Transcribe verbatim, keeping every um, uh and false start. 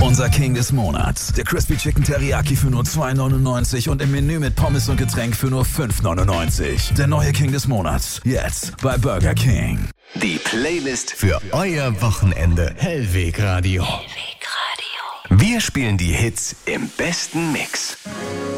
Unser King des Monats. Der Crispy Chicken Teriyaki für nur zwei neunundneunzig und im Menü mit Pommes und Getränk für nur fünf neunundneunzig. Der neue King des Monats. Jetzt bei Burger King. Die Playlist für euer Wochenende. Hellweg Radio. Hellweg Radio. Wir spielen die Hits im besten Mix.